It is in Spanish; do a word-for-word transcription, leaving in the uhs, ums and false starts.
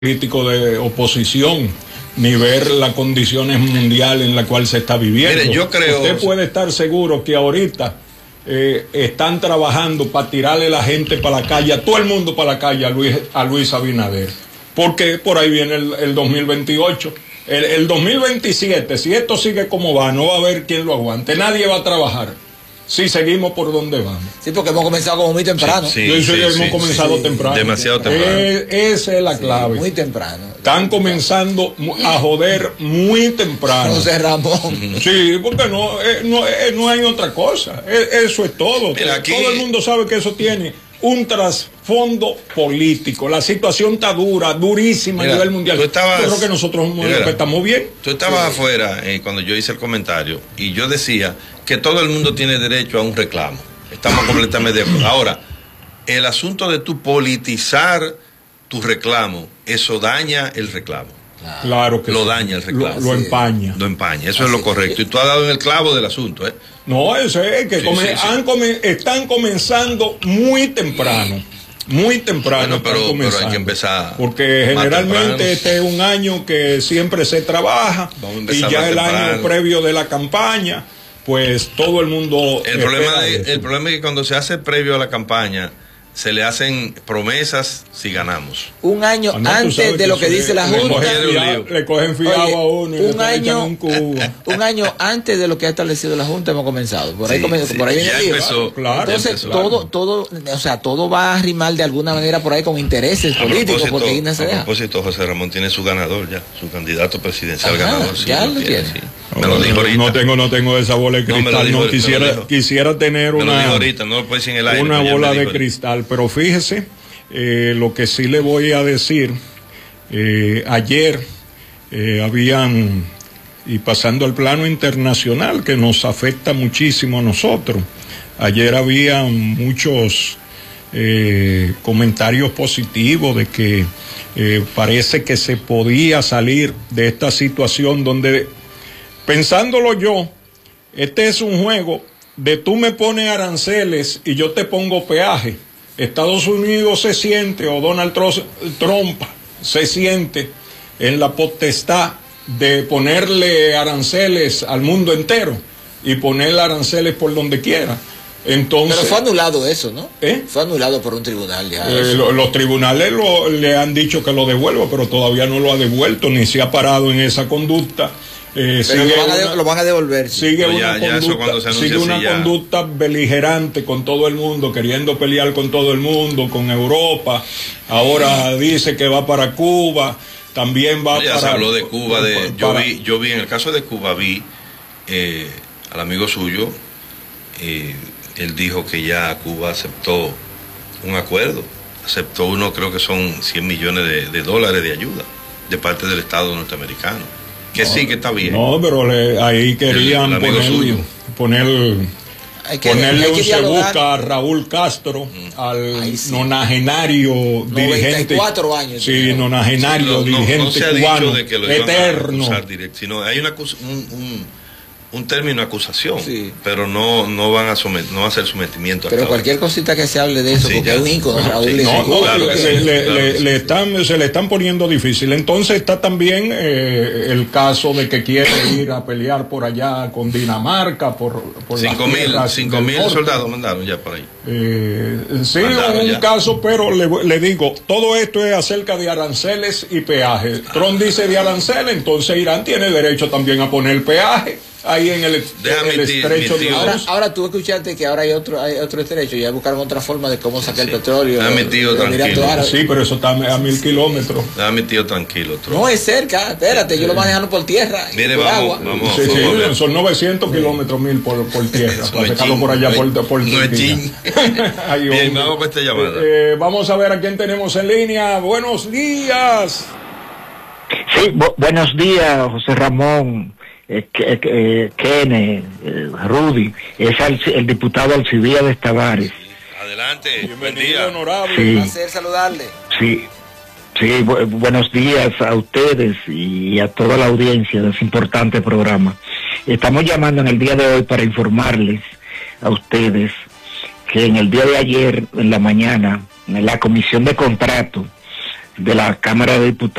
político de oposición, ni ver las condiciones mundiales en las cuales se está viviendo. Mire, yo creo... Usted puede estar seguro que ahorita eh, están trabajando para tirarle la gente para la calle, a todo el mundo para la calle, a Luis, a Luis Abinader. Porque por ahí viene el, el dos mil veintiocho. El, el dos mil veintisiete, si esto sigue como va, no va a haber quien lo aguante. Nadie va a trabajar si seguimos por donde vamos. Sí, porque hemos comenzado como muy temprano. Sí, sí, Yo sí, hemos sí, comenzado sí, temprano. Demasiado temprano. Eh, esa es la sí, clave. Muy temprano. Están comenzando a joder muy temprano. José Ramón. Sí, porque no, eh, no, eh, no hay otra cosa. Eh, eso es todo. Mira, aquí... Todo el mundo sabe que eso tiene un trasfondo político. La situación está dura, durísima Mira, a nivel mundial. Estabas, yo creo que nosotros Mira, estamos bien. Tú estabas sí. afuera eh, cuando yo hice el comentario y yo decía que todo el mundo tiene derecho a un reclamo. Estamos completamente de acuerdo. Ahora, el asunto de tu politizar tu reclamo, eso daña el reclamo. Claro que lo sí. daña el reclamo. Lo, lo empaña. Lo empaña, eso Así es lo correcto. Es. Y tú has dado en el clavo del asunto, ¿eh? No, eso es que sí, come, sí, sí. Han come, están comenzando muy temprano. Muy temprano. Bueno, pero, pero hay que empezar. Porque generalmente este es un año que siempre se trabaja y ya el temprano. año previo de la campaña, pues todo el mundo. El problema, de, el problema es que cuando se hace previo a la campaña, se le hacen promesas si ganamos. Un año ah, no, antes de lo que, que dice la Junta. Le cogen fiado Oye, a uno y un le año, un cubo. Un año antes de lo que ha establecido la Junta hemos comenzado. Por ahí, sí, comenzó, sí, por ahí viene ya el lío. empezó, claro, Entonces, empezó, todo, todo, o sea, todo va a arrimar de alguna manera por ahí con intereses a políticos, porque ahí no se deja. A propósito, José Ramón tiene su ganador ya, su candidato presidencial Ajá, ganador. Sí, ya lo lo tiene. tiene. Sí. Me lo dijo ahorita. No tengo, no tengo esa bola de cristal. No, dijo, no quisiera, quisiera tener me una, lo dijo ahorita, no lo puedes decir en el aire, una bola de dijo, cristal, pero fíjese. Eh, lo que sí le voy a decir, eh, ayer eh, habían, y pasando al plano internacional, que nos afecta muchísimo a nosotros, ayer había muchos eh, comentarios positivos de que eh, parece que se podía salir de esta situación donde, pensándolo yo, este es un juego de tú me pones aranceles y yo te pongo peaje. Estados Unidos se siente, o Donald Trump se siente en la potestad de ponerle aranceles al mundo entero y ponerle aranceles por donde quiera. Entonces, pero fue anulado eso, ¿no? ¿Eh? Fue anulado por un tribunal ya. Eh, lo, los tribunales lo, le han dicho que lo devuelva, pero todavía no lo ha devuelto, ni se ha parado en esa conducta. Eh, pero lo van, una, a, lo van a devolver. Sí. Sigue no, una, ya, conducta, ya sigue una así, conducta beligerante con todo el mundo, queriendo pelear con todo el mundo, con Europa. Ahora dice que va para Cuba, también va no, ya para... se habló de Cuba, de, para, yo, vi, yo vi en el caso de Cuba, vi eh, al amigo suyo, eh, él dijo que ya Cuba aceptó un acuerdo, aceptó uno, creo que son cien millones de, de dólares de ayuda de parte del Estado norteamericano. Que no, sí, que está bien. No, pero le, ahí querían el, el poner, suyo. poner, hay que, ponerle hay que un se busca a Raúl Castro, mm. al Ay, sí. nonagenario dirigente. noventa y cuatro años. Sí, nonagenario sí, no, dirigente no, no se cubano, de que lo eterno. A direct, sino hay una, un, un, un término de acusación, sí. pero no, no van a somet, no va a hacer sometimiento. Pero cualquier cosita que se hable de eso, sí, porque ya. es un ícono, bueno, Raúl. Sí, no, no, claro, le, sí, le, claro, le, sí. le están, se le están poniendo difícil. Entonces está también eh, el caso de que quiere ir a pelear por allá con Dinamarca, por, por cinco mil, cinco mil soldados mandaron ya por ahí. Eh, sí, un ya. caso, pero le, le digo, todo esto es acerca de aranceles y peajes. Ah. Trump dice de aranceles, entonces Irán tiene derecho también a poner peaje. Ahí en el, en el estrecho de ahora, ahora tú escuchaste que ahora hay otro hay otro estrecho, ya buscaron otra forma de cómo sacar sí. el petróleo. Está mi tío tranquilo. Sí, pero eso está a mil kilómetros. Está mi tío tranquilo. Trump. No es cerca, espérate, yo lo voy dejando por tierra. Mire, por vamos, agua. vamos. Sí, sí, son novecientos sí. kilómetros mil por, por tierra, para sacarlo por allá, no por, por no Bien, vamos con esta llamada. Eh, eh, vamos a ver a quién tenemos en línea. Buenos días. Sí, bu buenos días, José Ramón. Eh, eh, Kene, eh, Rudy, es el, el diputado Alcibiades Tavares. Adelante, bienvenido, honorable. Sí. Un placer saludarle. Sí, sí, bu buenos días a ustedes y a toda la audiencia de ese importante programa. Estamos llamando en el día de hoy para informarles a ustedes que en el día de ayer, en la mañana, en la Comisión de Contrato de la Cámara de Diputados